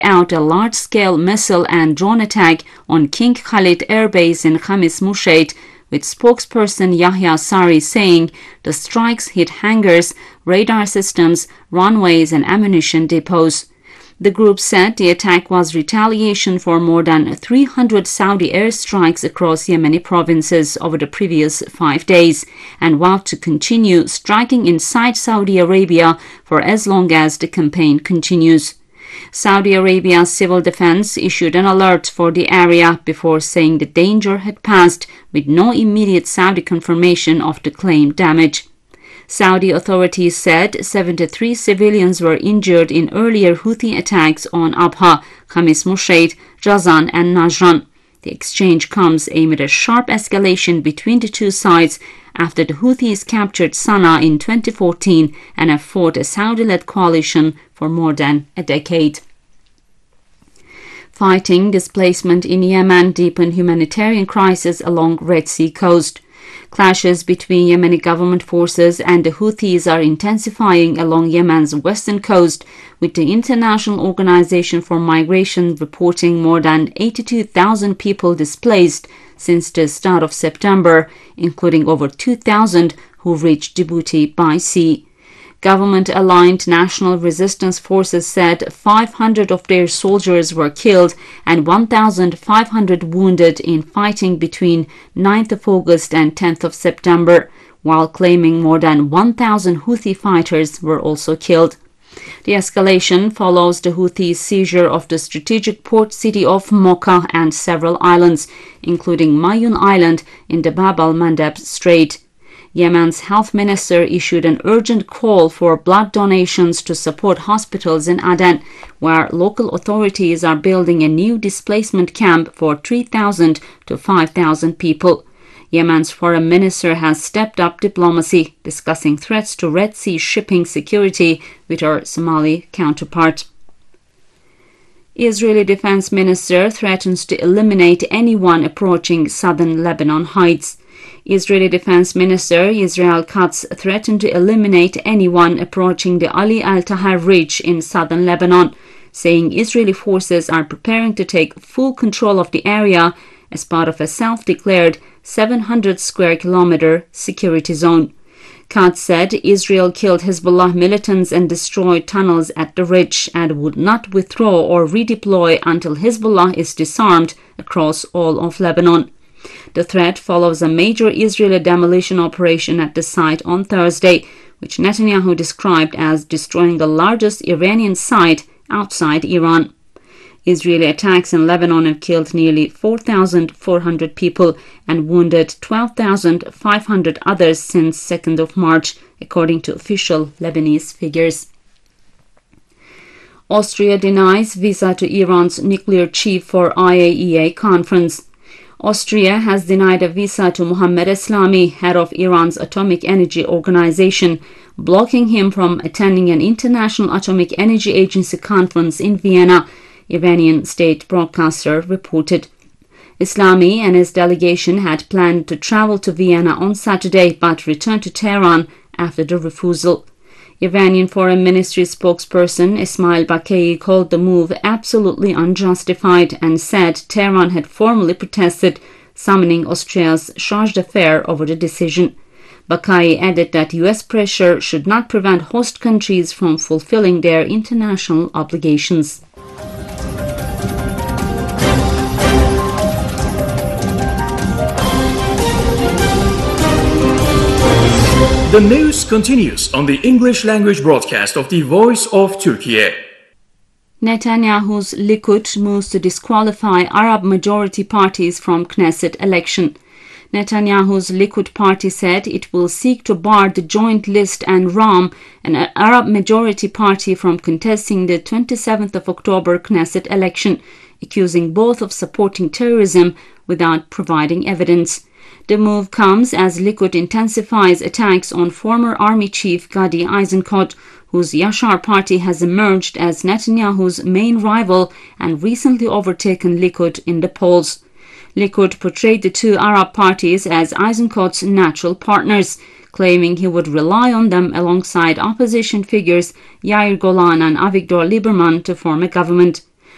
out a large-scale missile and drone attack on King Khalid Air Base in Khamis Musheit, with spokesperson Yahya Sari saying the strikes hit hangars, radar systems, runways and ammunition depots. The group said the attack was retaliation for more than 300 Saudi airstrikes across Yemeni provinces over the previous 5 days and vowed to continue striking inside Saudi Arabia for as long as the campaign continues. Saudi Arabia's civil defense issued an alert for the area before saying the danger had passed, with no immediate Saudi confirmation of the claimed damage. Saudi authorities said 73 civilians were injured in earlier Houthi attacks on Abha, Khamis Musheit, Jazan and Najran. The exchange comes amid a sharp escalation between the two sides after the Houthis captured Sana'a in 2014 and have fought a Saudi-led coalition for more than a decade. Fighting displacement in Yemen deepened humanitarian crisis along Red Sea coast. Clashes between Yemeni government forces and the Houthis are intensifying along Yemen's western coast, with the International Organization for Migration reporting more than 82,000 people displaced since the start of September, including over 2,000 who reached Djibouti by sea. Government-aligned National Resistance Forces said 500 of their soldiers were killed and 1,500 wounded in fighting between 9th of August and 10th of September, while claiming more than 1,000 Houthi fighters were also killed. The escalation follows the Houthis' seizure of the strategic port city of Mocha and several islands, including Mayun Island in the Bab al-Mandeb Strait. Yemen's health minister issued an urgent call for blood donations to support hospitals in Aden, where local authorities are building a new displacement camp for 3,000 to 5,000 people. Yemen's foreign minister has stepped up diplomacy, discussing threats to Red Sea shipping security with her Somali counterpart. Israeli defense minister threatens to eliminate anyone approaching southern Lebanon heights. Israeli Defense Minister Israel Katz threatened to eliminate anyone approaching the Ali al-Tahar Ridge in southern Lebanon, saying Israeli forces are preparing to take full control of the area as part of a self-declared 700 square kilometer security zone. Katz said Israel killed Hezbollah militants and destroyed tunnels at the ridge and would not withdraw or redeploy until Hezbollah is disarmed across all of Lebanon. The threat follows a major Israeli demolition operation at the site on Thursday, which Netanyahu described as destroying the largest Iranian site outside Iran. Israeli attacks in Lebanon have killed nearly 4,400 people and wounded 12,500 others since 2nd of March, according to official Lebanese figures. Austria denies visa to Iran's nuclear chief for IAEA conference. Austria has denied a visa to Mohammad Eslami, head of Iran's Atomic Energy Organization, blocking him from attending an International Atomic Energy Agency conference in Vienna, Iranian state broadcaster reported. Eslami and his delegation had planned to travel to Vienna on Saturday but returned to Tehran after the refusal. Iranian Foreign Ministry spokesperson Ismail Baqei called the move absolutely unjustified and said Tehran had formally protested, summoning Austria's charge d'affaires over the decision. Baqei added that U.S. pressure should not prevent host countries from fulfilling their international obligations. The news continues on the English language broadcast of the Voice of Turkey. Netanyahu's Likud moves to disqualify Arab majority parties from Knesset election. Netanyahu's Likud party said it will seek to bar the Joint List and Ram, an Arab majority party, from contesting the 27th of October Knesset election, accusing both of supporting terrorism without providing evidence. The move comes as Likud intensifies attacks on former army chief Gadi Eisenkot, whose Yashar party has emerged as Netanyahu's main rival and recently overtaken Likud in the polls. Likud portrayed the two Arab parties as Eisenkot's natural partners, claiming he would rely on them alongside opposition figures Yair Golan and Avigdor Lieberman to form a government.